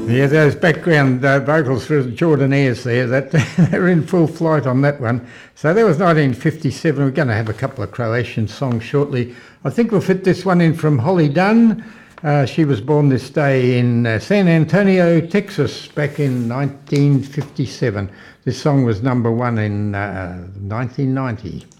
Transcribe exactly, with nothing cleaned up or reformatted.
Yeah, those background uh, vocals for Jordanaires there, that they're in full flight on that one. So that was nineteen fifty-seven. We're going to have a couple of Croatian songs shortly. I think we'll fit this one in from Holly Dunn. Uh, she was born this day in uh, San Antonio, Texas, back in nineteen fifty-seven. This song was number one in uh, nineteen ninety.